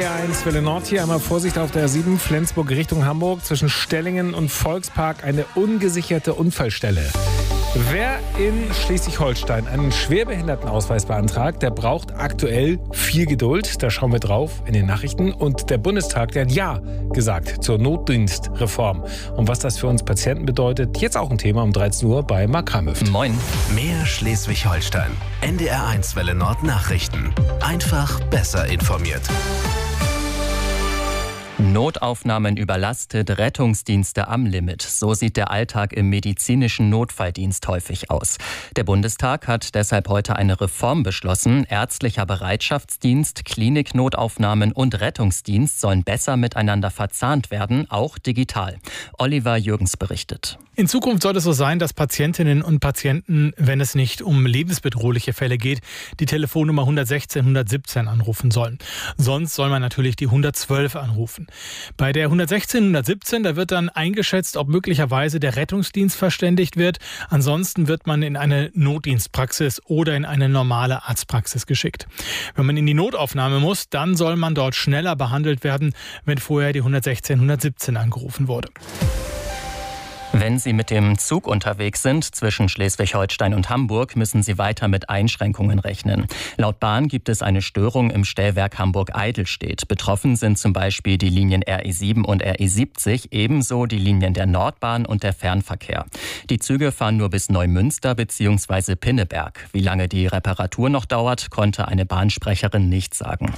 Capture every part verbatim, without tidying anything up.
R eins Welle Nord hier. Einmal Vorsicht auf der R sieben, Flensburg Richtung Hamburg. Zwischen Stellingen und Volkspark eine ungesicherte Unfallstelle. Wer in Schleswig-Holstein einen Schwerbehindertenausweis beantragt, der braucht aktuell viel Geduld. Da schauen wir drauf in den Nachrichten. Und der Bundestag, der hat Ja gesagt zur Notdienstreform. Und was das für uns Patienten bedeutet, jetzt auch ein Thema um dreizehn Uhr bei Mark Ramöft. Moin. Mehr Schleswig-Holstein. N D R eins Welle Nord Nachrichten. Einfach besser informiert. Notaufnahmen überlastet, Rettungsdienste am Limit. So sieht der Alltag im medizinischen Notfalldienst häufig aus. Der Bundestag hat deshalb heute eine Reform beschlossen. Ärztlicher Bereitschaftsdienst, Kliniknotaufnahmen und Rettungsdienst sollen besser miteinander verzahnt werden, auch digital. Oliver Jürgens berichtet. In Zukunft soll es so sein, dass Patientinnen und Patienten, wenn es nicht um lebensbedrohliche Fälle geht, die Telefonnummer hundertsechzehn hundertsiebzehn anrufen sollen. Sonst soll man natürlich die hundertzwölf anrufen. Bei der hundertsechzehn hundertsiebzehn, da wird dann eingeschätzt, ob möglicherweise der Rettungsdienst verständigt wird. Ansonsten wird man in eine Notdienstpraxis oder in eine normale Arztpraxis geschickt. Wenn man in die Notaufnahme muss, dann soll man dort schneller behandelt werden, wenn vorher die hundertsechzehn hundertsiebzehn angerufen wurde. Wenn Sie mit dem Zug unterwegs sind zwischen Schleswig-Holstein und Hamburg, müssen Sie weiter mit Einschränkungen rechnen. Laut Bahn gibt es eine Störung im Stellwerk Hamburg-Eidelstedt. Betroffen sind zum Beispiel die Linien R E sieben und R E siebzig, ebenso die Linien der Nordbahn und der Fernverkehr. Die Züge fahren nur bis Neumünster bzw. Pinneberg. Wie lange die Reparatur noch dauert, konnte eine Bahnsprecherin nicht sagen.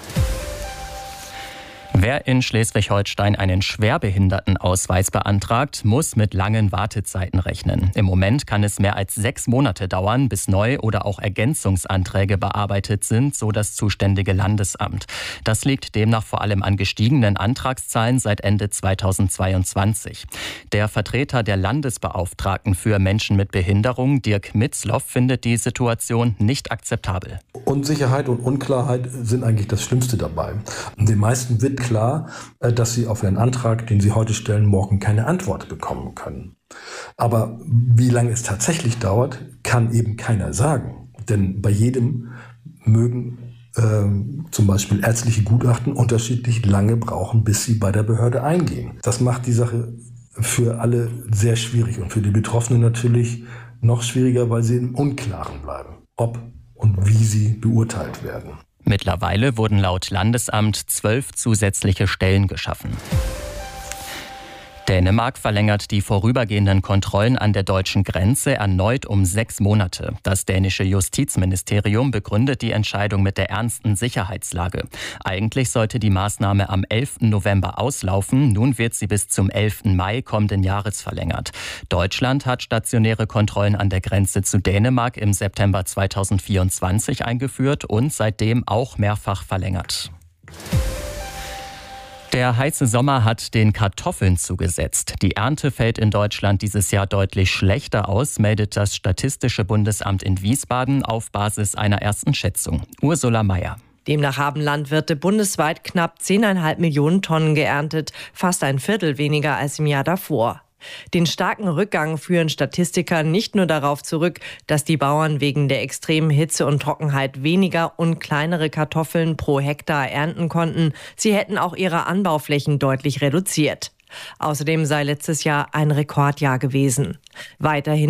Wer in Schleswig-Holstein einen Schwerbehindertenausweis beantragt, muss mit langen Wartezeiten rechnen. Im Moment kann es mehr als sechs Monate dauern, bis Neu- oder auch Ergänzungsanträge bearbeitet sind, so das zuständige Landesamt. Das liegt demnach vor allem an gestiegenen Antragszahlen seit Ende zweitausendzweiundzwanzig. Der Vertreter der Landesbeauftragten für Menschen mit Behinderung, Dirk Mitzloff, findet die Situation nicht akzeptabel. Unsicherheit und Unklarheit sind eigentlich das Schlimmste dabei. Den meisten wird klar, dass sie auf ihren Antrag, den sie heute stellen, morgen keine Antwort bekommen können. Aber wie lange es tatsächlich dauert, kann eben keiner sagen. Denn bei jedem mögen äh, zum Beispiel ärztliche Gutachten unterschiedlich lange brauchen, bis sie bei der Behörde eingehen. Das macht die Sache für alle sehr schwierig und für die Betroffenen natürlich noch schwieriger, weil sie im Unklaren bleiben, ob und wie sie beurteilt werden. Mittlerweile wurden laut Landesamt zwölf zusätzliche Stellen geschaffen. Dänemark verlängert die vorübergehenden Kontrollen an der deutschen Grenze erneut um sechs Monate. Das dänische Justizministerium begründet die Entscheidung mit der ernsten Sicherheitslage. Eigentlich sollte die Maßnahme am elften November auslaufen. Nun wird sie bis zum elften Mai kommenden Jahres verlängert. Deutschland hat stationäre Kontrollen an der Grenze zu Dänemark im September zweitausendvierundzwanzig eingeführt und seitdem auch mehrfach verlängert. Der heiße Sommer hat den Kartoffeln zugesetzt. Die Ernte fällt in Deutschland dieses Jahr deutlich schlechter aus, meldet das Statistische Bundesamt in Wiesbaden auf Basis einer ersten Schätzung. Ursula Mayer. Demnach haben Landwirte bundesweit knapp zehn Komma fünf Millionen Tonnen geerntet, fast ein Viertel weniger als im Jahr davor. Den starken Rückgang führen Statistiker nicht nur darauf zurück, dass die Bauern wegen der extremen Hitze und Trockenheit weniger und kleinere Kartoffeln pro Hektar ernten konnten, sie hätten auch ihre Anbauflächen deutlich reduziert. Außerdem sei letztes Jahr ein Rekordjahr gewesen. Weiterhin